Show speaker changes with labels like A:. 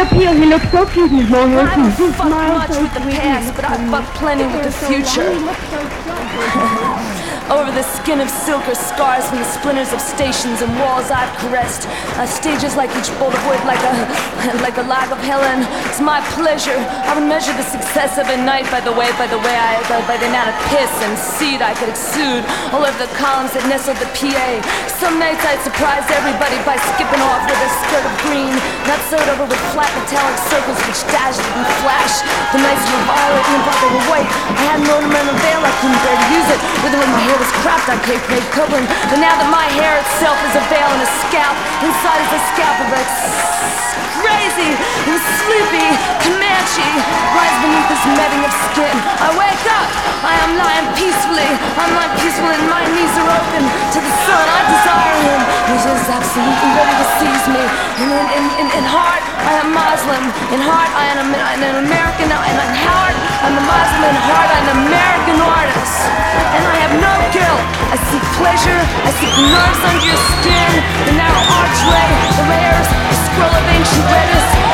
A: appeal. He looks so cute. He's long hair.
B: I don't fuck much with the past, but I fuck plenty with the future. Over the skin of silk are scars from the splinters of stations and walls I've caressed. Stages like each bolt of wood, like a lag of Helen. It's my pleasure. I would measure the success of a night by the amount of piss and seed I could exude all over the columns that nestled the PA. Some nights I'd surprise everybody by skipping off with a skirt of green, not sewed over with flat metallic circles which dashed and flashed. The nights were violet and but they were white. I had an ornamental veil, I couldn't bear to use it. Even when my hair was cropped, I paid covering. But now that my hair itself is a veil and a scalp, inside is a scalp of a crazy and sleepy Comanche lies beneath this netting of skin. I wake up, I am lying peacefully. I'm lying peacefully and my knees are open to the sun. I desire him. He's just absolutely ready to seize me. In heart, I am Muslim. In heart, I am an American. And in heart, I'm a Muslim. In heart, I'm an American artist. And I have no guilt. I seek pleasure. I seek nerves under your skin. The narrow archway, the layers, the scroll of ancient letters.